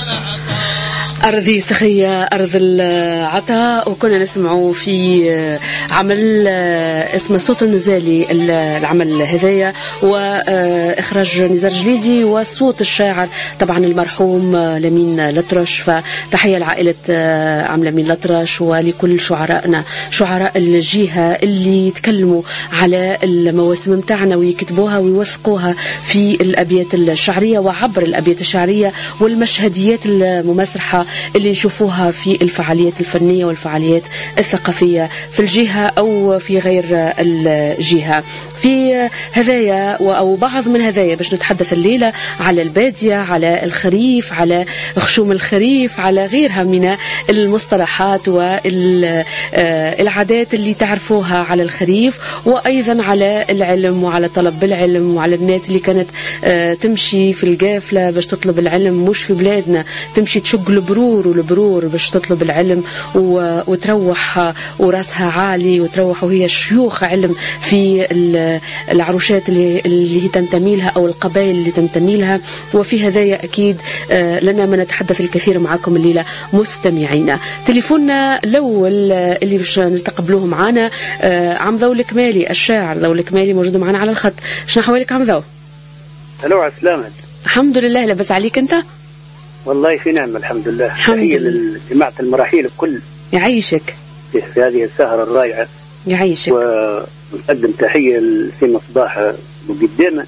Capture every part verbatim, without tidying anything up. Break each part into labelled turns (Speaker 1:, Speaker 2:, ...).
Speaker 1: أرضي سخية أرض العطاء. وكنا نسمعوا في عمل اسمه صوت النزالي العمل هذايا، وإخراج نزار جليدي وصوت الشاعر طبعا المرحوم لمين الأطرش. فتحية لعائلة عم لمين الأطرش ولكل شعرائنا شعراء الجهة اللي يتكلموا على المواسم متاعنا ويكتبوها ويوثقوها في الأبيات الشعرية وعبر الأبيات الشعرية والمشهديات المسرحة اللي نشوفوها في الفعاليات الفنية والفعاليات الثقافية في الجهة أو في غير الجهة. في هذايا أو بعض من هذايا باش نتحدث الليلة على البادية، على الخريف، على خشوم الخريف، على غيرها من المصطلحات والعادات اللي تعرفوها على الخريف، وأيضا على العلم وعلى طلب العلم وعلى الناس اللي كانت تمشي في القافلة باش تطلب العلم، مش في بلادنا تمشي تشق البرور والبرور باش تطلب العلم وتروح وراسها عالي وتروح وهي شيوخ علم في العروشات اللي, اللي تنتمي لها أو القبائل اللي تنتمي لها. وفي هذايا أكيد لنا ما نتحدث الكثير معكم الليلة مستمعينا. تليفوننا الأول اللي باش نستقبلوه معنا عم ذو الكمالي الشاعر. ذو الكمالي موجود معنا على الخط. شنو حوالك عم ذو؟
Speaker 2: الو على السلامة.
Speaker 1: الحمد لله. لاباس عليك أنت؟
Speaker 2: والله في نعمة الحمد لله. تحية لجماعة المراحيل الكل.
Speaker 1: يعيشك
Speaker 2: في هذه السهرة الرائعة.
Speaker 1: يعيشك.
Speaker 2: ونقدم تحية لسي مصباح بقدامه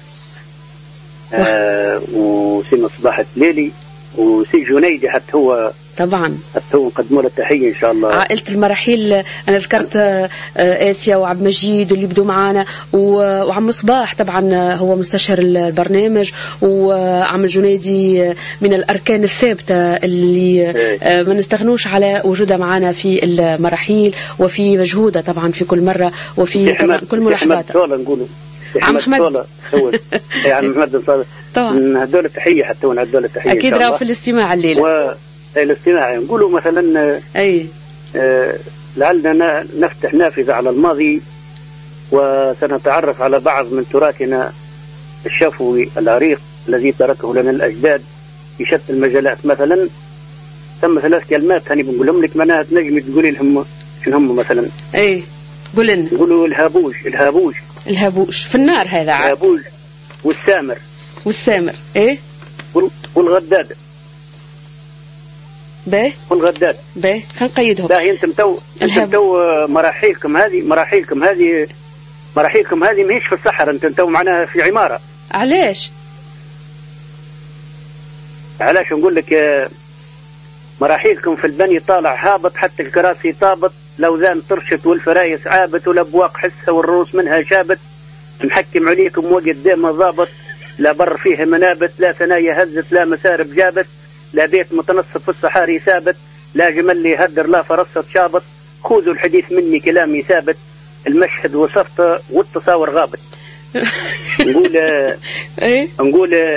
Speaker 2: آه وسي مصباح تليلي وسي جنيدي حتى هو
Speaker 1: طبعا
Speaker 2: حتى هو نقدموا له التحية إن شاء الله.
Speaker 1: عائلة المراحيل أنا ذكرت آسيا وعبد مجيد واللي بدوا معانا وعم مصباح طبعا هو مستشار البرنامج، وعم الجنيدي من الأركان الثابتة اللي ما نستغنوش على وجودها معانا في المراحيل وفي مجهودها طبعا في كل مرة وفي طبعا كل ملاحظاتها.
Speaker 2: عم محمد عم محمد طبعا هدول التحية حتى هو هدول التحية
Speaker 1: أكيد راهو في الاستماع الليلة
Speaker 2: و... الاستماع نقولوا مثلا
Speaker 1: أي
Speaker 2: آه لعلنا نفتح نافذة على الماضي وسنتعرف على بعض من تراثنا الشفوي العريق الذي تركه لنا الأجداد في شتى المجالات. مثلا ثم ثلاث كلمات هني بنقولهم لك معناها تنجمي تقولي لهم شنو هم مثلا.
Speaker 1: اي قول لنا.
Speaker 2: نقولوا الهابوش الهابوش
Speaker 1: الهابوش في النار هذا عاد.
Speaker 2: الهابوش والسامر
Speaker 1: والسامر ايه
Speaker 2: والغداد
Speaker 1: باهي
Speaker 2: والغداد
Speaker 1: باهي خلينا نقيدهم.
Speaker 2: باهي انتم تو انتم تو مراحيلكم هذه مراحيلكم هذه مراحيلكم هذه ماهيش في الصحراء، انتم تو معناها في عمارة.
Speaker 1: علاش؟
Speaker 2: علاش نقول لك مراحيلكم في البني طالع هابط حتى الكراسي طابط، لوزان طرشت والفرايس عابت والابواق حسها والرؤوس منها شابت، محكم عليكم وقدام ضابط، لا بر فيه منابت، لا ثنايا هزت، لا مسارب جابت، لا بيت متنصف في الصحاري ثابت، لا جمل لي هدر، لا فرصة شابط، خذوا الحديث مني كلامي ثابت، المشهد وصفته والتصاور غابت. نقول
Speaker 1: ايه
Speaker 2: نقول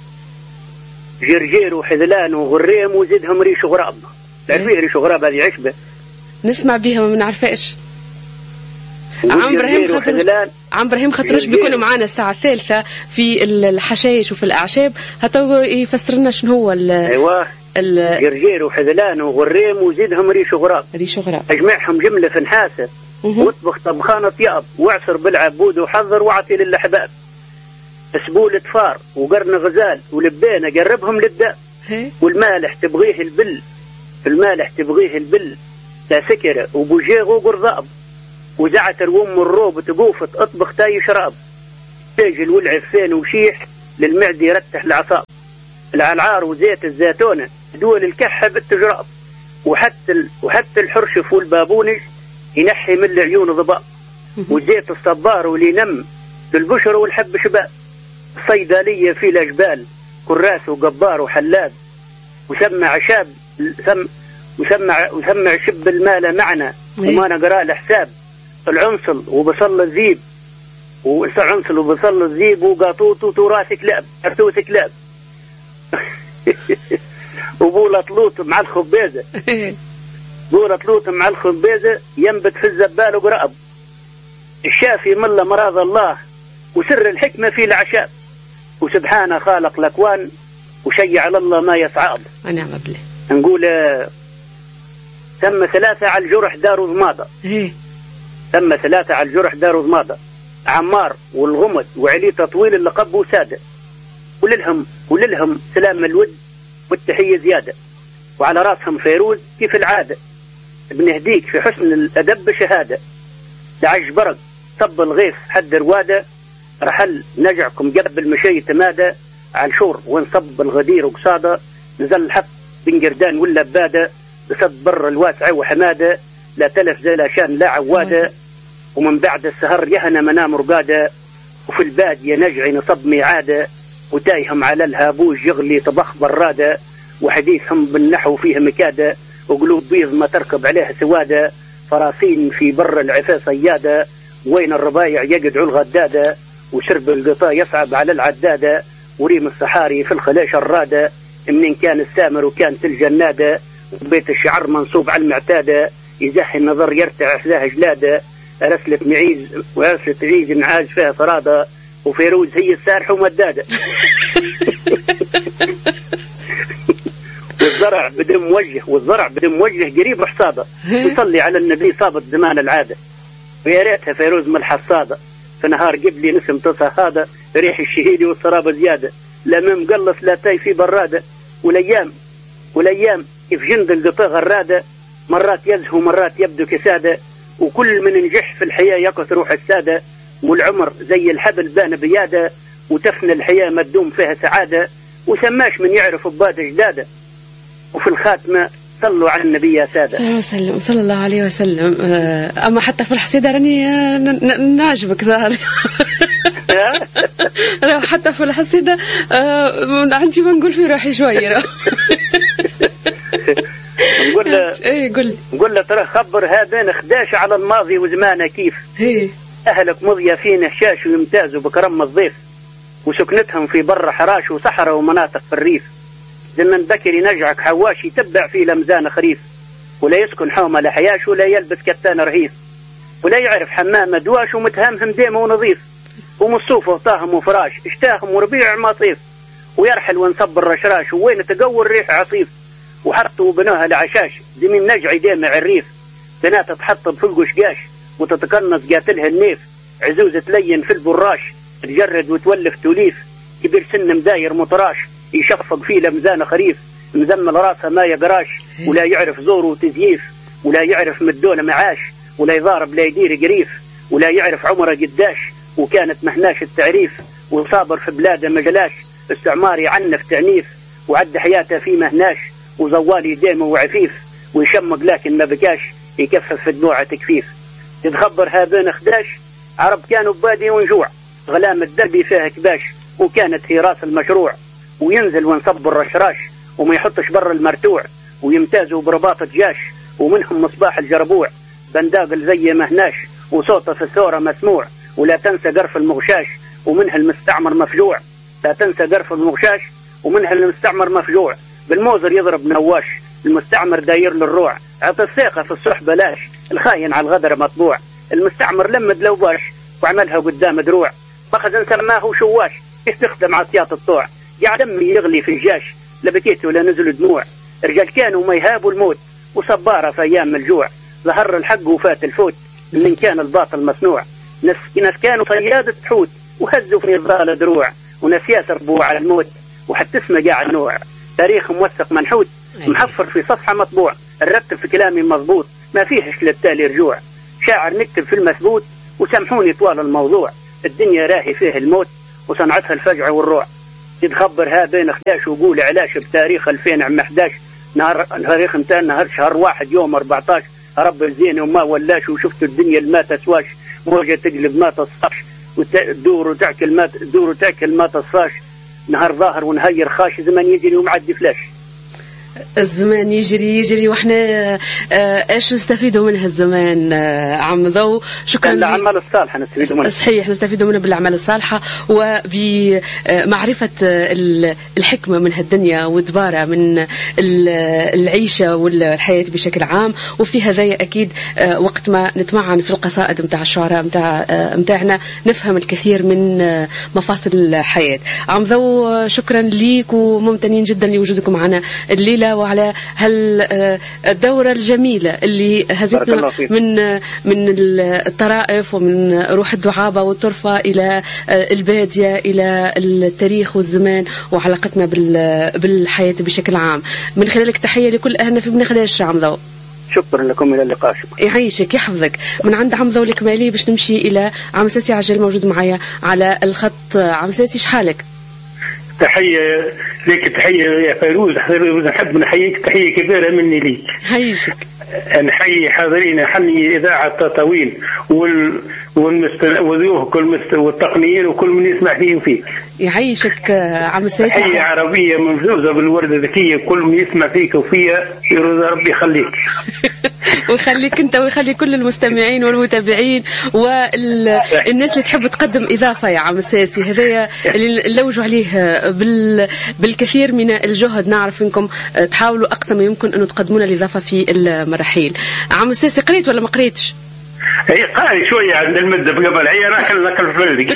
Speaker 2: جرجير وحذلان وغريم وزيدهم ريش غراب. تعرفيه ريش غراب هذه عشبة
Speaker 1: نسمع بها ما بنعرفش. عم ابراهيم خاطر عم ابراهيم خاطرش بيكونوا معنا الساعه الثالثة في الحشائش وفي الاعشاب حتى يفسر لنا شنو هو ال
Speaker 2: ايوه جرجير وحذلان وغريم وزيدهم ريش غراب.
Speaker 1: ريش غراب
Speaker 2: اجمعهم جمله في نحاسه واطبخ طبخانه ياب واعصر بالعبود وحضر واعطي للاحباب، سبول فار وقرن غزال ولبانه قربهم للداء، والمالح تبغيه البل في المالح تبغيه البل، لا سكره وبوجيغ وقرضاب، وزعتر وام الروب تقوفت اطبخ تاي شراب، تاجل والعفين وشيح للمعدي يرتح العصاب، العلعار وزيت الزيتونه دول الكحه بالتجراب، وحتى ال... وحتى الحرشف والبابونج ينحي من العيون ضباب، وزيت الصبار واللي نم للبشر والحب شباب، الصيدليه في الجبال كراس وقبار وحلاب، وسمع شاب سم وسمع وسمع شب المال معنا وما نقرا الحساب، العنصل وبصل الذيب والعنصل وبصل الذيب وقاطوط وتراث كلاب ارتوث كلاب وبولة لوط مع الخبازة بولة لوط مع الخبازة ينبت في الزبال وقرأب، الشافي ملا مراد الله وسر الحكمة في العشاب، وسبحانه خالق الأكوان وشيع على الله ما يصعب.
Speaker 1: ونعم بالله.
Speaker 2: نقول ثم ثلاثة على الجرح داروا ضماضة.
Speaker 1: ايه
Speaker 2: ثم ثلاثة على الجرح داروا ضماضة، عمار والغمد وعلي تطويل اللقب وسادة، وللهم وللهم سلام الود والتحية زيادة، وعلى راسهم فيروز كيف العادة، بنهديك في حسن الأدب بشهادة، دعج برق صب الغيث حد روادة، رحل نجعكم قبل مشي تمادة، على الشور ونصب الغدير وقصادة، نزل الحق بن قردان ولا بادة، بصد بر الواسعة وحمادة، لا تلف زي شان لا عوادة، ومن بعد السهر يهنا منام رقادة، وفي البادية نجعي نصب ميعادة، وتايهم على الهابوج يغلي طبخ برادة، وحديثهم بالنحو فيه مكادة، وقلوب بيض ما تركب عليها سوادة، فراسين في بر العفا صيادة، وين الربايع يقدعوا الغدادة، وشرب القطا يصعب على العدادة، وريم الصحاري في الخلاش الرادة، منين كان السامر وكانت الجنادة، وبيت الشعر منصوب على المعتادة، يزحي النظر يرتع حذاه جلادة، رسلة معيز ورسلة عيز نعاج فيها صرادة، وفيروز هي السارح ومدادة. والزرع بدم وجه والزرع بدم وجه قريب حصادة، يصلي على النبي صابت زمان العادة، ويا ريتها فيروز من الحصادة، في نهار قبلي نسم تصى هذا، ريح الشهيد والصرابة زيادة، لا مم قلص لا تاي في برادة، والايام والايام في جند القطا غرادة، مرات يزهو مرات يبدو كسادة، وكل من نجح في الحياة يقص روح السادة، والعمر زي الحبل بان بيادة، وتفنى الحياة ما تدوم فيها سعادة، وسماش من يعرف بات جدادة، وفي الخاتمة صلوا على النبي يا سادة
Speaker 1: صلى الله عليه وسلم صلى الله عليه وسلم. أما حتى في الحصيدة راني نعجبك ظاهر. حتى في الحصيدة عندي ما نقول في روحي شوية.
Speaker 2: نقول له
Speaker 1: ايه قل
Speaker 2: نقول له ترى خبر هذين خداش على الماضي وزمانه كيف
Speaker 1: ايه
Speaker 2: أهلك مضيافين هشاش ويمتازوا بكرم الضيف، وسكنتهم في بر حراش وصحراء ومناطق في الريف، زمن بكري نجعك حواش يتبع في لمزان خريف، ولا يسكن حومة لحياش ولا يلبس كتان رهيف، ولا يعرف حمام دواش ومتهمهم ديمه ونظيف، ومصوفه وطاهم وفراش اشتاهم وربيع ما صيف، ويرحل ونصب الرشراش وين تقوى الريح عصيف، وحطوا بنوها لعشاش زمين نجعي ديمة عريف، بنات تحطب في القشقاش وتتقنص قاتلها النيف، عزوزة تلين في البراش تجرد وتولف توليف، كبير سن مداير مطراش يشفق فيه لمزان خريف، مزمل راسها ما يقراش ولا يعرف زور وتزييف، ولا يعرف مدونه معاش ولا يضارب لا يدير قريف، ولا يعرف عمره قداش وكانت مهناش التعريف، وصابر في بلاده مجلاش استعماري عنف تعنيف، وعد حياته في مهناش وزوالي ديمه وعفيف، ويشمق لكن ما بكاش يكفف في دموعه تكفيف. تتخبر هذين خداش عرب كانوا بادي ونجوع، غلام الدربي فيها كباش وكانت هي راس المشروع، وينزل ونصب الرشراش وما يحطش بر المرتوع، ويمتازوا برباطة جاش ومنهم مصباح الجربوع، بنداقل زي مهناش وصوته في الثورة مسموع، ولا تنسى قرف المغشاش ومنها المستعمر مفجوع، لا تنسى قرف المغشاش ومنها المستعمر مفجوع، بالموزر يضرب نواش المستعمر داير للروع، عطى الثقة في الصح بلاش الخاين على الغدر مطبوع، المستعمر لمد لوباش وعملها قدام دروع، مخزن سماه شواش يستخدم عصيات الطوع، قاعد دمي يغلي في الجاش لبكيت ولا نزل دموع، رجال كانوا ما يهابوا الموت وصبارة في أيام الجوع، ظهر الحق وفات الفوت من كان الباطل مصنوع، ناس ناس كانوا صيادة حوت وهزوا في نضال دروع، وناس ياسربوا على الموت وحتى اسمه قاع النوع، تاريخ موثق منحوت محفر في صفحة مطبوع، الرتب في كلامي مضبوط ما فيهش للتالي رجوع، شاعر نكتب في المثبوت وسامحوني طوال الموضوع، الدنيا راهي فيه الموت وصنعتها الفجعة والروع. تتخبر ها بين خداش وقول علاش بتاريخ ألفين وأحد عشر نهار تاريخ انتهى نهار شهر واحد يوم أربعطاش، رب الزين وما ولاش، وشفت الدنيا اللي ما تسواش، موجة تقلب ما تصاش وتدور وتاكل ما تدور وتاكل ما تصاش، نهار ظاهر ونهير خاش زمن يجري ومعدي فلاش.
Speaker 1: الزمان يجري يجري واحنا ايش نستفيدوا من هالزمان عم ضو. شكرا
Speaker 2: للأعمال الصالحة نستفيدوا منها.
Speaker 1: صحيح نستفيدوا منها بالأعمال الصالحة وبمعرفة الحكمة من هالدنيا ودبارة من العيشة والحياة بشكل عام. وفي هذا أكيد وقت ما نتمعن في القصائد متاع الشعراء متاع متاعنا نفهم الكثير من مفاصل الحياة. عم ضو شكرا ليك وممتنين جدا لوجودكم معنا الليلة وعلى هالدورة الجميلة اللي هزتنا من من الطرائف ومن روح الدعابة والطرفة إلى البادية إلى التاريخ والزمان وعلاقتنا بالحياة بشكل عام. من خلالك تحية لكل أهلنا في بن خداش عم ضو.
Speaker 2: شكرا لكم، إلى اللقاء. شكرا.
Speaker 1: يعيشك يحفظك. من عند عم ضو الكمالي باش نمشي إلى عم ساسي عجل موجود معايا على الخط. عم ساسي شحالك؟
Speaker 3: تحية ليك، تحية يا فيروز. نحب نحييك تحية كبيرة مني ليك.
Speaker 1: حييك.
Speaker 3: نحيي حاضرين حني إذاعة تطاوين وال والوضيوف كل والتقنيين وكل من يسمع فيه فيك.
Speaker 1: يعيشك عم ساسي.
Speaker 3: تحية عربية ممزوزة بالوردة ذكية كل من يسمع فيك وفيها يرضى ربي يخليك.
Speaker 1: ويخليك انت ويخلي كل المستمعين والمتابعين والناس اللي تحب تقدم اضافه يا عم ساسي. هذايا اللي نلوجوا عليه بال... بالكثير من الجهد. نعرف انكم تحاولوا اقصى ما يمكن انه تقدمونا الاضافه في المراحل. عم ساسي قريت ولا ما قريتش؟
Speaker 3: هي قاري شويه عند المدة قبل. هي ناكل ناكل في بلدي.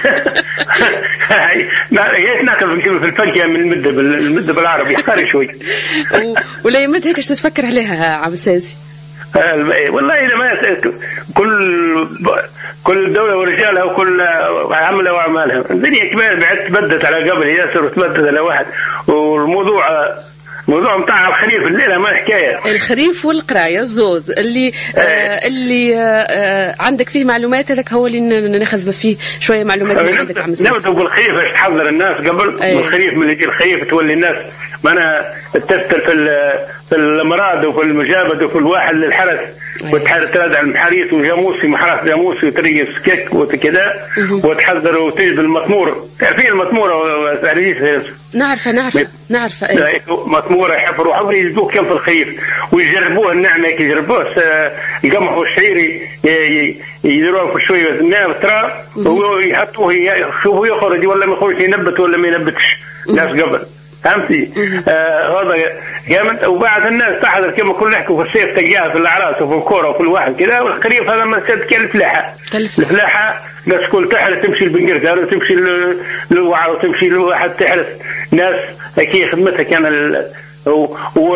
Speaker 3: هي ناكل في الفاكهه من المدة المدة بالعربي قاري شوي.
Speaker 1: ولا يمد هيك ايش تفكر عليها عم ساسي؟
Speaker 3: والله إذا ما كل كل دولة ورجالها وكل عملها وأعمالها. الدنيا كبيرة بعد تبدت على قبل ياسر وتبدت على واحد. والموضوع موضوع متاع الخريف الليلة ما حكاية.
Speaker 1: الخريف والقراية الزوز اللي آه اللي آه عندك فيه معلومات هذاك هو اللي ناخذ فيه شوية معلومات من عندك عم ساسي.
Speaker 3: نبدأ بالخريف باش تحضر الناس قبل. أيه. الخريف من يجي الخريف تولي الناس ما أنا تستر في في الأمراض وفي المجابد وفي الواحد للحرس. أيه. وتحضر تراد على المحاريس وجاموسي محراس جاموسي وتريس كيك وكذا وتحضر وتجيب المطمور. تعرفين المطمورة
Speaker 1: نعرفها نعرفها نعرفها ايه
Speaker 3: مطمورة يحفروا حفر يجدوه كم في الخيف ويجربوه النعمة يجربوه القمح والشعير يديروه في شوية ماء ترى ويحطوه يشوفوا يخرج ولا ما يخرج ينبت ولا ما ينبتش ناس قبل. فهمتي؟ آه هذا جامد. وبعد الناس تحضر كما كل يحكوا في الصيف تلقاها في الأعراس وفي الكورة وفي الواحد كذا. والخريف هذا ما سد كالفلاحة. الفلاحة ناس كل تحرس تمشي البنجرتار وتمشي للوعة وتمشي لواحد تحرس ناس هكي خدمتها كان ال... و... و...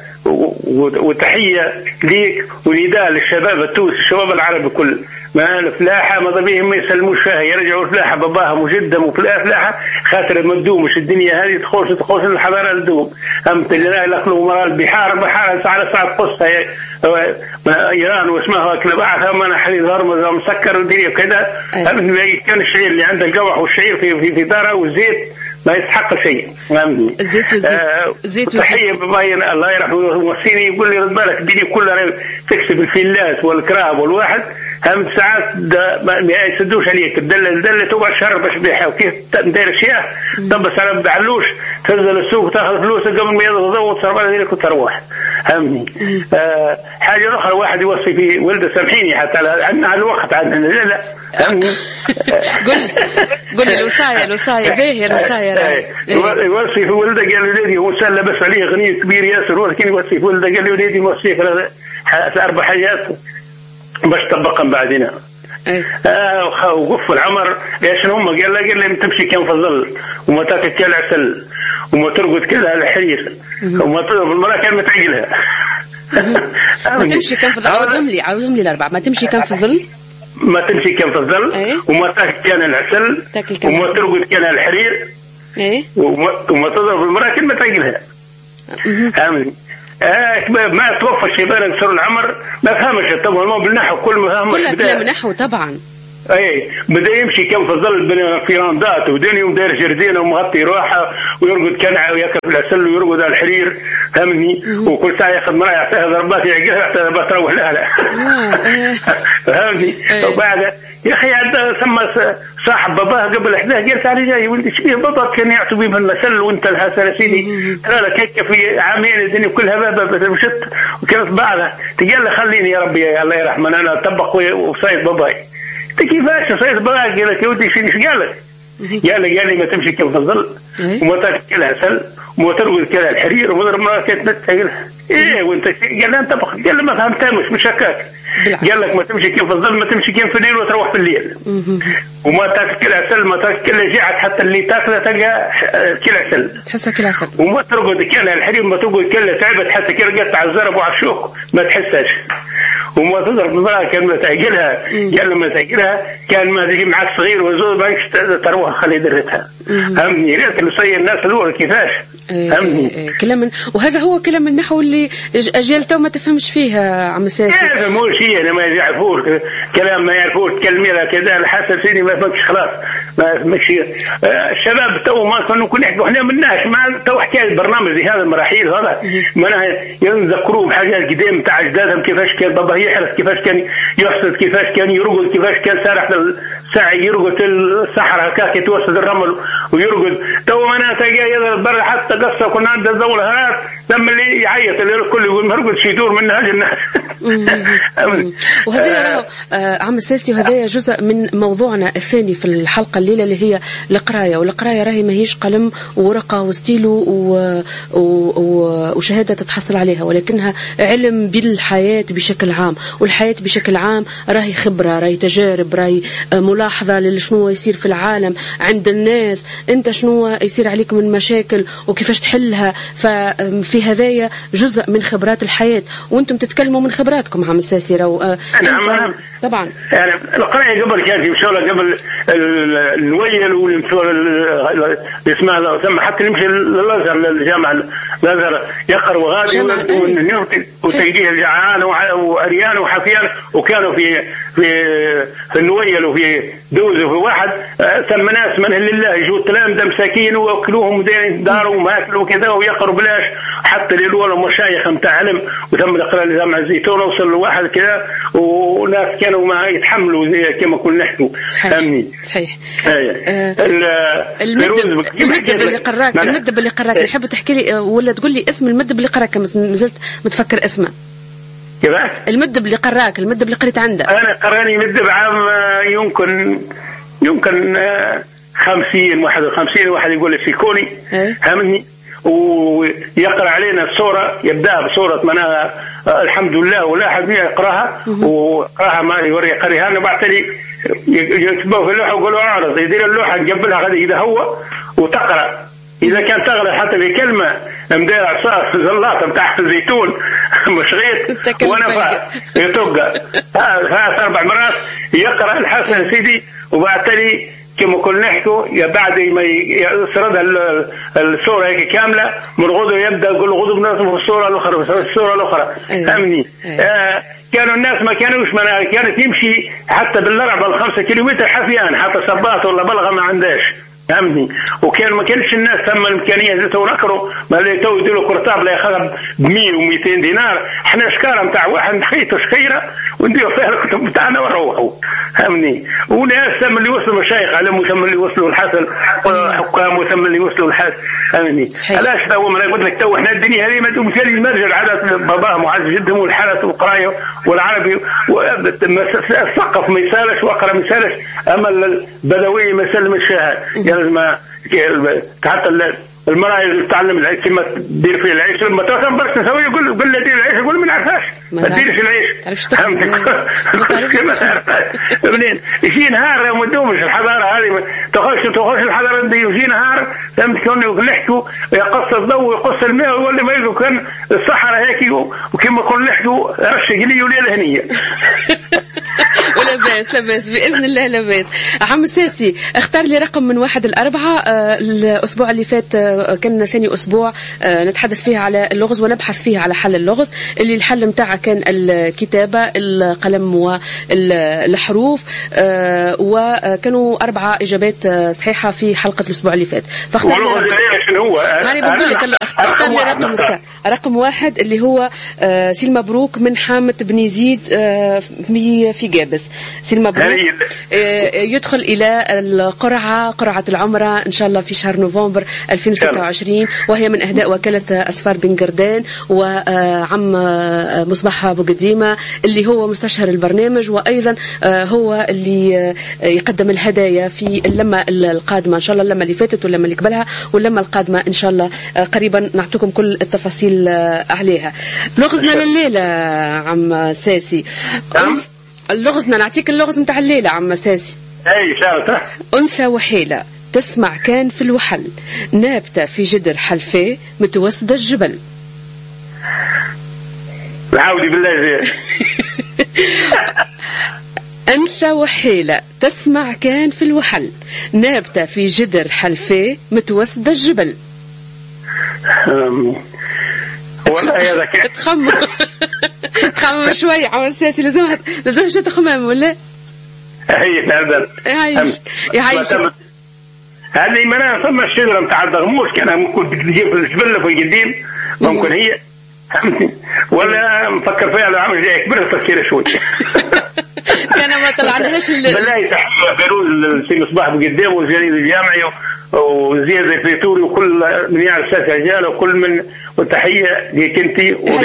Speaker 3: وتحية ليك ونداء للشباب التونسي الشباب العربي كل ما الفلاحة ما بيهم ما يسلموش فيها يرجعوا الفلاحة باباها مجدم وفلاحة فلاحة خاطر ما تدومش الدنيا هذه تخش تخش الحضارة تدوم. هم تلقى لقلوا مرا البحار بحار ساعة ساعة قصة إيران واسمها كلبعها ما نحري ضرمز مسكر والدنيا كذا. كان الشعير اللي عنده القوح والشعير في في في داره والزيت ما يستحق شيء.
Speaker 1: الزيت والزيت آه الزيت
Speaker 3: تحية بباين الله يرحمه وصيني يقول لي رد بالك الدنيا كلها تكسب الفيلات والكراب والواحد هم ساعات ما يسدوش عليك الدلة الدلة تقعد شهر باش بيحها وكيف ندير اشياء تنبس على بعلوش تنزل السوق وتاخذ فلوسك قبل ما يضغط وتصرف على ذلك وتروح. همني آه حاجة أخرى واحد يوصي في ولده سامحيني حتى عندنا على الوقت عندنا لا لا همني
Speaker 1: قل قل الوصاية الوصاية باهية الوصاية
Speaker 3: يوصي في ولده قال له ولدي هو سال لبس عليه غنية كبير ياسر ولكن يوصي في ولده قال له ولدي موصيك أربع حاجات باش طبقهم بعدين. آه وقف العمر ايش هم قال له قال لي تمشي كان في الظل وما تاكل كل عسل وما ترقد كلها الحرير وما تضرب المرأة كان متعقلها.
Speaker 1: ما تمشي كان في الظل. عاودهم لي عاودهم لي الأربعة. ما تمشي كان في الظل
Speaker 3: ما تمشي كان في الظل ايه؟ وما تاكل كان العسل وما ترقد كان الحرير ايه؟ وما تضرب المرأة كان متعقلها. آمين. آه ما توفى الشيبان يكسروا العمر ما فهمش طبعا ما بالنحو كل ما فهمش
Speaker 1: كل كلام نحو طبعا.
Speaker 3: اي بدا يمشي كم في الظل بين فيراندات ودنيا وداير جردينه ومغطي روحه ويرقد كنعه وياكل العسل ويرقد على الحرير فهمني. وكل ساعه ياخذ مراه يعطيها ضربات يعقلها حتى ضربات تروح لها لا فهمني. وبعد يا اخي عندها ثم صاحب باباه قبل احداه قالت علي جاي ولدي شبيه بابا كان يعطوا بيه المثل وانت الهسل سيدي ترى لك هيك في عامين الدنيا كلها بابا مشت وكانت بعدها تقال له خليني يا ربي يا الله يرحمه انا اطبق وصيد باباي. انت كيفاش صيد باباك؟ قال لك يا ولدي شنو قال لك؟ قال لي قال لي ما تمشي كيف الظل وما تاكل عسل وما تروي كذا الحرير وما كانت تاكل ايه وانت قال لي انت قال لي ما فهمتهمش مش هكاك. قال لك ما تمشي كيف الظل ما تمشي كيف في الليل وتروح في الليل وما تاكل عسل ما تاكل جعت حتى اللي تاكله تلقى كل عسل تحسها كل عسل وما ترقد كان الحرير ما تقعد كله تعبت حتى كل قطع الزرب وعلى الشوك ما تحسهاش وما تضرب المرأة كان ما تأجلها قال لما تأجلها كان ما تجي معك صغير وزود ما تروح خلي درتها همني ريت نصي الناس الأول كيفاش همني
Speaker 1: كلام وهذا هو كلام النحو اللي أجيال تو ما تفهمش فيها عم ساسي
Speaker 3: هذا مو شيء أنا ما يعرفوش كلام ما يعرفوش كلمة كذا الحسن سيدي ما فهمش خلاص ما فهمش الشباب تو ما كانوا كل يحكوا احنا مناش ما تو حكاية برنامج زي هذا المراحيل هذا ما يذكروه بحاجات قدام تاع أجدادهم كيفاش كان بابا يحرس كيفاش كان يحصد كيفاش كان يرقد كيفاش كان سارح الساعة يرقد الصحراء هكاك يتوسد الرمل ويرقد تو انا تلقى البر حتى قصه كنا عند الدوله هناك لما اللي يعيط اللي الكل يقول مرقد شي يدور من هاج الناس.
Speaker 1: وهذا آه عم الساسي وهذا جزء من موضوعنا الثاني في الحلقه الليله اللي هي القرايه والقرايه راهي ماهيش قلم وورقه وستيلو وشهاده تتحصل عليها ولكنها علم بالحياه بشكل عام والحياه بشكل عام راهي خبره راهي تجارب راهي ملاحظه لشنو يصير في العالم عند الناس انت شنو يصير عليك من مشاكل وكيفاش تحلها ففي هذايا جزء من خبرات الحياه وانتم تتكلموا من خبراتكم عم الساسي راهو آه
Speaker 3: أنا
Speaker 1: طبعا
Speaker 3: يعني القرايه قبل كانت يمشوا قبل النويل والمشوا اللي اسمها ثم حتى يمشي للازهر للجامعه الازهر يقرا وغادي وتلقيه الجعان وعريان وحفيان وكانوا في في في النويل وفي دوز وفي واحد ثم ناس من لله يجوا تلامذه مساكين واكلوهم داروا وما اكلوا كذا ويقروا بلاش حتى للولد مشايخ نتاع علم وتم القراءه لجامعه الزيتون وصل لواحد كذا وناس كانوا ما يتحملوا زي كما كنا نحكوا
Speaker 1: صحيح صحيح
Speaker 3: آه
Speaker 1: المدب المدب اللي قراك المدب اللي قراك نحب تحكي لي ولا تقول لي اسم المدب اللي قراك مازلت متفكر اسمه
Speaker 3: كيف
Speaker 1: المدب اللي قراك المدب اللي قريت عنده
Speaker 3: انا قراني مدب عام يمكن يمكن خمسين واحد وخمسين واحد يقول لي سيكوني همني ويقرأ علينا السورة يبدأ بسورة منها الحمد لله ولا حد يقرأها وقرأها ما يوري قريها أنا بعتلي يكتبوه في اللوحة ويقولوا أعرض يدير اللوحة نقبلها غادي إذا هو وتقرأ إذا كان تغلط حتى بكلمة مدير صار في زلاطة بتاع الزيتون مش غير وأنا يتوقع ثلاث أربع مرات يقرأ الحسن سيدي وبعتلي كما كنا نحكوا بعد ما يسردها الصورة هيك كاملة من غدو يبدأ يقول غدو بنظم في الصورة الأخرى في الصورة الأخرى أمني آه كانوا الناس ما كانوش منا كانت يمشي حتى بالأربعة الخمسة كيلومتر حفيان حتى صباط ولا بلغة ما عندهاش فهمني وكان ما كانش الناس ثم الامكانيه زي تو نقروا ما اللي تو يديروا كرطاب لا ياخذ ب مية ومئتين دينار احنا شكاره نتاع واحد نخيطوا شكيره ونديروا فيها الكتب بتاعنا ونروحوا فهمني وناس ثم اللي وصلوا مشايخ علم وثم اللي وصلوا الحسن حكام وثم اللي وصلوا الحسن فهمني علاش تو ما نقول لك تو احنا الدنيا هذه ما مثال المرجع على باباهم وعز جدهم والحرس والقرايه والعربي الثقف ما يسالش واقرا ما يسالش اما البدوي ما يسلمش ما حتى المرأة اللي تتعلم العيش كما تدير فيه العيش لما توصل برش نسوي يقول قل لي دير العيش يقول ما نعرفهاش ما تديرش العيش
Speaker 1: تعرفش تخبز
Speaker 3: منين يجي نهار ما تدومش الحضارة هذه تخش تخش الحضارة دي يجي نهار فهمت كانوا نحكوا يقص الضوء ويقص الماء ويقول لي ما يقول كان الصحراء هيك وكما كنا نحكوا رش قلي وليلة هنية
Speaker 1: ولا باس لا باس بإذن الله لا باس. عم الساسي اختار لي رقم من واحد الأربعة. الأسبوع اللي فات كان ثاني أسبوع نتحدث فيه على اللغز ونبحث فيه على حل اللغز اللي الحل متاعه كان الكتابة القلم والحروف وكانوا أربعة إجابات صحيحة في حلقة الأسبوع اللي فات. فاختار لي يعني بقول لك اختار لي رقم الساعة. رقم واحد اللي هو سي المبروك من حامد بن يزيد في جابس. سي المبروك يدخل إلى القرعة قرعة العمرة إن شاء الله في شهر نوفمبر ألفين وستة وعشرين، وهي من أهداء وكالة أسفار بن قردان وعم مصباح أبو قديمة اللي هو مستشار البرنامج، وأيضا هو اللي يقدم الهدايا في اللمة القادمة إن شاء الله، اللمة اللي فاتت واللمة اللي قبلها واللمة القادمة إن شاء الله قريبا نعطيكم كل التفاصيل عليها. لغزنا لليلة عم ساسي، اللغزنا نعطيك اللغز متاع الليلة عم ساسي.
Speaker 3: اي شاطر.
Speaker 1: أنثى وحيلة تسمع كان في الوحل، نابتة في جدر حلفاه متوسد الجبل.
Speaker 3: العودي بالله زي.
Speaker 1: أنثى وحيلة تسمع كان في الوحل، نابتة في جدر حلفاه متوسد الجبل.
Speaker 3: والله هذا كان
Speaker 1: تخمم تخمم شوي عم ساسي، لازم لازم شو تخمم ولا؟
Speaker 3: هي فعلا
Speaker 1: يعيش يعيش.
Speaker 3: هذه ما ثم الشجره نتاع الدغموس كان ممكن تجيب في الجبل في القديم، ممكن هي ولا مفكر فيها لو عامل زي كبر تفكير شوي.
Speaker 1: كان ما طلعناش
Speaker 3: بالله تحيه فيروز سي مصباح بقدام وزياد الجامعي وزياد الفيتوري وكل من يعرف ساسي رجال وكل من، وتحيه ليك انت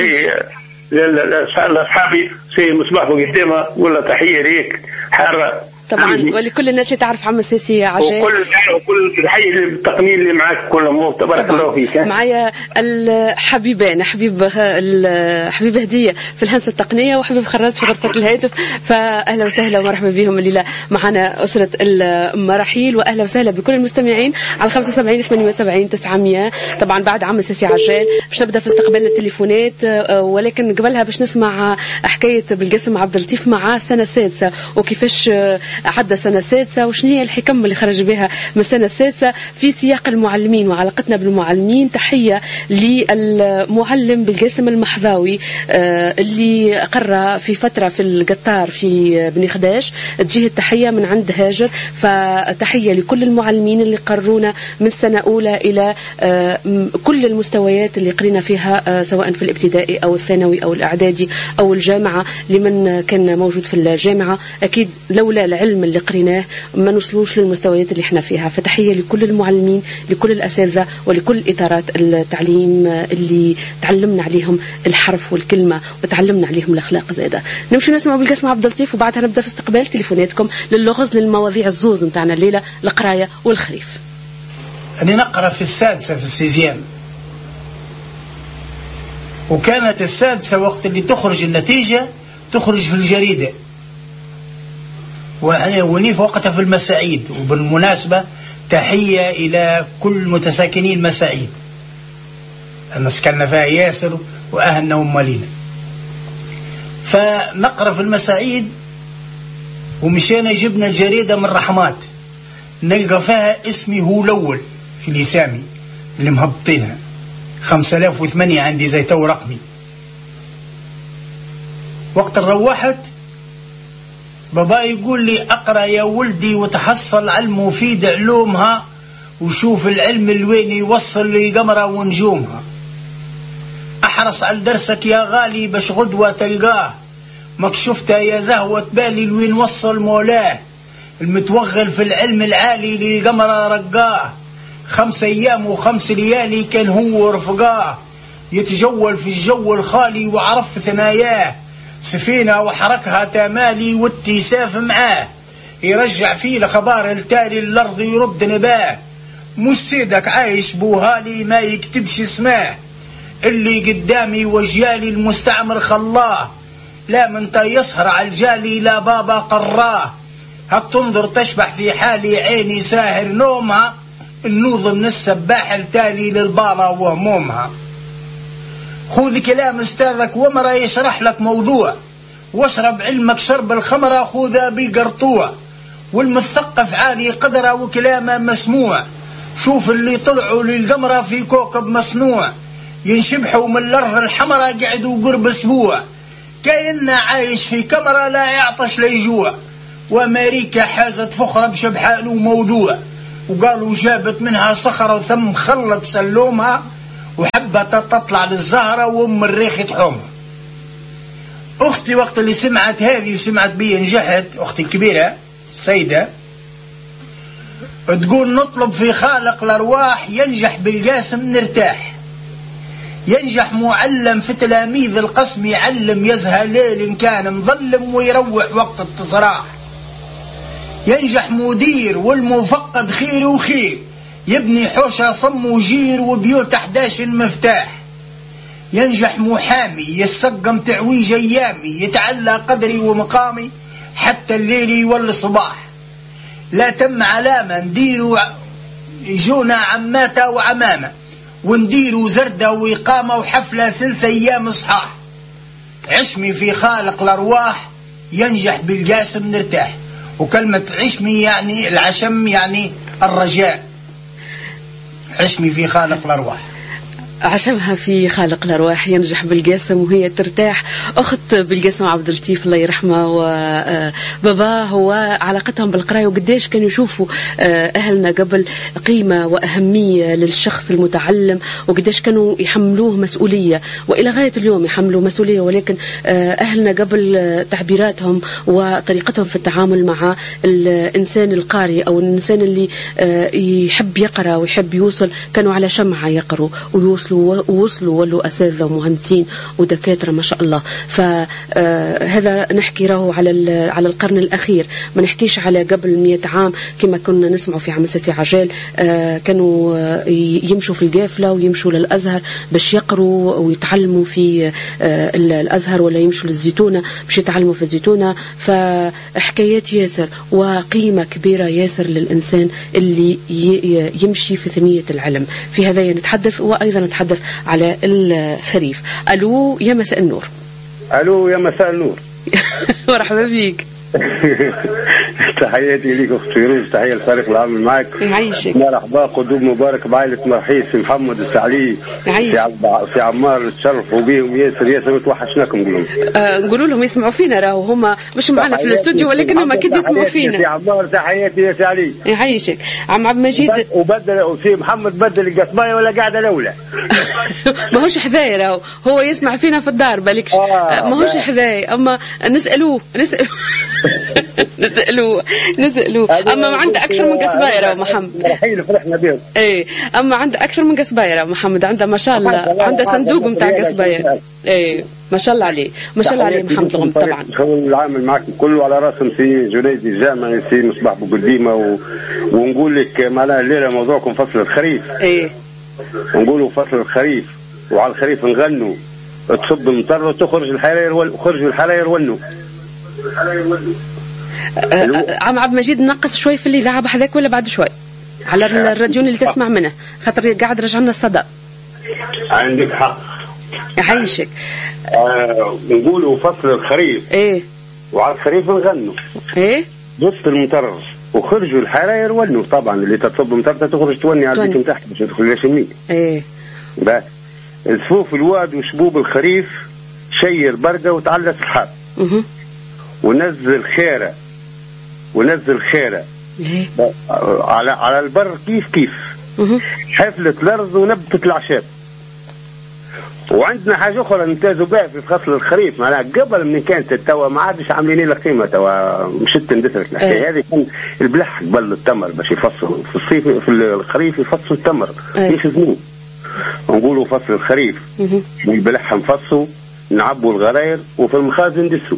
Speaker 3: ولأصحابي سي مصباح بقدامه، ولا تحيه ليك حاره
Speaker 1: طبعا ولكل الناس اللي تعرف عم ساسي عجال،
Speaker 3: وكل وكل تحيه للتقنيين اللي معك كلهم تبارك الله فيك.
Speaker 1: معايا الحبيبان، حبيب حبيب هديه في الهندسه التقنيه وحبيب خراز في غرفه الهاتف، فاهلا وسهلا ومرحبا بهم الليله معنا اسره المراحيل، واهلا وسهلا بكل المستمعين على خمسة وسبعين ثمانية وسبعين تسعمية. طبعا بعد عم ساسي عجال باش نبدا في استقبال التليفونات، ولكن قبلها باش نسمع حكايه بالقاسم عبد اللطيف مع سنه سادسه وكيفاش عدى سنة سادسة وشنو هي الحكم اللي خرج بها من السنة السادسة في سياق المعلمين وعلاقتنا بالمعلمين. تحية للمعلم بالقاسم المحظاوي اللي قرى في فترة في القطار في بني خداش، تجيه التحية من عند هاجر. فتحية لكل المعلمين اللي قرونا من سنة أولى إلى كل المستويات اللي قرينا فيها سواء في الابتدائي أو الثانوي أو الإعدادي أو الجامعة. لمن كان موجود في الجامعة أكيد لولا العلم اللي قريناه ما نوصلوش للمستويات اللي احنا فيها. فتحية لكل المعلمين لكل الأساتذة ولكل إطارات التعليم اللي تعلمنا عليهم الحرف والكلمة وتعلمنا عليهم الأخلاق زادة. نمشي نسمع بالقاسم عبد اللطيف وبعدها نبدأ في استقبال تليفوناتكم للغز للمواضيع الزوز متاعنا الليلة، القراية والخريف.
Speaker 4: أنا نقرأ في السادسة في السيزيام، وكانت السادسة وقت اللي تخرج النتيجة تخرج في الجريدة، ونيف وقتها في المساعيد. وبالمناسبة تحية إلى كل متساكنين مساعيد، أنا سكننا فيها ياسر وأهلنا ومالينا. فنقرأ في المساعيد ومشينا جبنا الجريدة من رحمات، نلقى فيها اسمي هو الأول في الإسامي اللي مهبطينها خمسة آلاف وثمانية عندي زي تو رقمي. وقت روحت بابا يقول لي اقرأ يا ولدي وتحصل علم مفيد علومها، وشوف العلم الوين يوصل للقمرة ونجومها. احرص على درسك يا غالي باش غدوة تلقاه، مكشوفته يا زهوة بالي لوين وصل مولاه. المتوغل في العلم العالي للقمرة رقاه، خمس ايام وخمس ليالي كان هو رفقاه. يتجول في الجو الخالي وعرف ثناياه، سفينة وحركها تمالي والتيساف معاه. يرجع فيه لخبار التالي الأرض يرد نباه. مش سيدك عايش بوهالي ما يكتبش اسماه، اللي قدامي وجيالي المستعمر خلاه. لا من يسهر على الجالي لا بابا قراه. هتنظر تشبح في حالي عيني ساهر نومها، النوض من السباح التالي للبارة وهمومها. خذ كلام استاذك ومرة يشرح لك موضوع، واشرب علمك شرب الخمرة خذها بالقرطوع. والمثقف عالي قدره وكلامه مسموع، شوف اللي طلعوا للقمرة في كوكب مصنوع. ينشبحوا من الأرض الحمرة قعدوا قرب اسبوع، كأنه عايش في كاميرا لا يعطش ليجوع. وأمريكا حازت فخرة بشبحاله موضوع، وقالوا جابت منها صخرة وثم خلت سلومها، وحبت تطلع للزهرة وام الريخ تحومها. أختي وقت اللي سمعت هذه وسمعت بي نجحت، أختي الكبيرة السيدة، تقول نطلب في خالق الأرواح ينجح بالقاسم نرتاح. ينجح معلم في تلاميذ القسم يعلم يزهى ليل إن كان مظلم ويروح وقت التصراح. ينجح مدير والمفقد خير وخير يبني حوشة صم وجير وبيوت أحداش المفتاح. ينجح محامي يسقم تعويج أيامي يتعلى قدري ومقامي حتى الليل يولي الصباح. لا تم علامة نديروا جونا عماتا وعمامة ونديروا زردة وإقامة وحفلة ثلث أيام صحاح. عشمي في خالق الأرواح ينجح بالجاسم نرتاح. وكلمة عشمي يعني العشم يعني الرجاء. عشمي في خالق الأرواح،
Speaker 1: عشمها في خالق الأرواح ينجح بالقاسم وهي ترتاح. أخت بالقاسم عبد اللطيف الله يرحمه وبابا هو علاقتهم بالقراية وقديش كانوا يشوفوا أهلنا قبل قيمة وأهمية للشخص المتعلم وقديش كانوا يحملوه مسؤولية وإلى غاية اليوم يحملوا مسؤولية. ولكن أهلنا قبل تعبيراتهم وطريقتهم في التعامل مع الإنسان القارئ أو الإنسان اللي يحب يقرأ ويحب يوصل كانوا على شمعة يقروا ويوصلوا ووصلوا ولوا أساتذة ومهندسين ودكاترة ما شاء الله. فهذا نحكي راهو على على القرن الأخير، ما نحكيش على قبل مئة عام كما كنا نسمعوا في عم ساسي عجال. كانوا يمشوا في القافلة ويمشوا للأزهر باش يقروا ويتعلموا في الأزهر ولا يمشوا للزيتونة باش يتعلموا في الزيتونة. فحكايات ياسر وقيمة كبيرة ياسر للإنسان اللي يمشي في ثنية العلم. في هذا نتحدث وأيضا نتحدث على الخريف. ألو يا مساء النور.
Speaker 3: ألو يا مساء النور.
Speaker 1: مرحبا بيك.
Speaker 3: تحياتي ليك أخت فيروز، تحية لفريق العمل معك.
Speaker 1: يعيشك.
Speaker 3: مرحبا، قدوم مبارك بعائلة مرحيس في محمد السعلي في, في عمار، تشرفوا بهم ياسر ياسر وتوحشناكم. نقولوا
Speaker 1: آه نقولوا لهم يسمعوا فينا، راهو هما مش معنا في الاستوديو ولكنهم أكيد يسمعوا فينا.
Speaker 3: في عمار تحياتي يا سعلي.
Speaker 1: يعيشك. عم عبد المجيد
Speaker 3: وبدل وفي محمد بدل القصباية ولا قاعدة الأولى.
Speaker 1: ما هوش حذايا، راهو هو يسمع فينا في الدار بالكش. آه ما هوش حذايا، أما نسألوه نسألوه نسألوه نسألوه أما عنده أكثر من قصبايرة محمد.
Speaker 3: رحيل فرحنا بهم.
Speaker 1: إيه أما عنده أكثر من قصبايرة محمد، عنده ما شاء الله عنده صندوق متاع قصبايرة. إيه ما شاء الله عليه ما شاء الله عليه محمد الغم. طبعا
Speaker 3: العامل معكم كله على راسهم سي جنيدي الجامعي سي مصباح بوقديمة و... ونقول لك معناها الليلة موضوعكم فصل الخريف.
Speaker 1: إيه
Speaker 3: ونقولوا فصل الخريف وعلى الخريف نغنوا تصب المطر وتخرج الحراير وخرج الحراير ونوا.
Speaker 1: عم عبد المجيد نقص شوي في الإذاعة بحذاك ولا بعد شوي على الراديو اللي تسمع منه خاطر قاعد رجع لنا الصدى.
Speaker 3: عندك حق.
Speaker 1: يعيشك.
Speaker 3: آه نقولوا فصل الخريف.
Speaker 1: ايه
Speaker 3: وعلى الخريف نغنوا.
Speaker 1: ايه
Speaker 3: ضفت المطر وخرجوا الحراير ونوا. طبعا اللي تتصب مطر تخرج توني على البيت تحت باش تدخل لا شميل.
Speaker 1: ايه
Speaker 3: بس صفوف الواد وشبوب الخريف شير برده وتعلى سحاب.
Speaker 1: اها
Speaker 3: ونزل خيره ونزل خيره
Speaker 1: إيه؟
Speaker 3: على على البر كيف كيف.
Speaker 1: اها
Speaker 3: حفلة الأرض ونبتة الأعشاب. وعندنا حاجة أخرى نمتازوا بها في فصل الخريف، معناها قبل من كانت التوا ما عادش عاملين لها قيمة، توا مشت ندثرت الحكاية هذه. كان البلح قبل التمر باش يفصلوا في الصيف في الخريف يفصلوا التمر يخزنوه. ونقولوا فصل الخريف والبلح نفصوا نعبوا الغراير وفي المخازن ندسوا.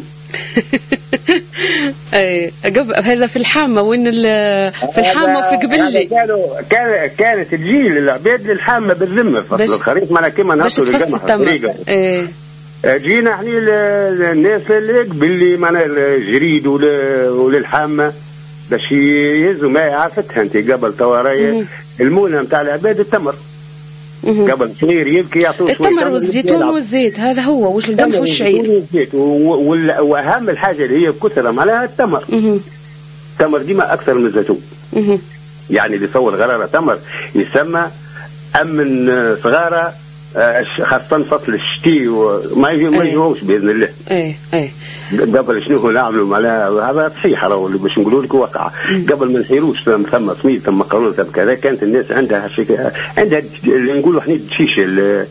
Speaker 1: اي هذا في الحامه وين في الحامه وفي قبلي
Speaker 3: كانوا كان كانت تجي العباد للحامه بالذمه في فصل الخريف معناها كيما نهضروا للجامعه
Speaker 1: ايه
Speaker 3: جينا احنا الناس اللي قبلي معناها الجريد وللحامه باش يهزوا ما عرفتها انت قبل توارايه المونه نتاع العباد التمر قبل صغير يبكي يعطوه
Speaker 1: التمر والزيتون والزيت هذا هو وش القمح والشعير
Speaker 3: والزيت واهم الحاجه اللي هي كثره معناها التمر. التمر ديما اكثر من الزيتون. يعني اللي يصور غراره تمر يسمى امن صغاره خاصه فصل الشتي وما يجوش باذن الله.
Speaker 1: ايه ايه
Speaker 3: قبل شنو نعملوا معناها هذا صحيح راهو اللي باش نقولوا لك واقع. قبل ما نحيروش ثم سميد ثم قانون ثم كذا كانت الناس عندها عندها اللي نقولوا احنا الدشيش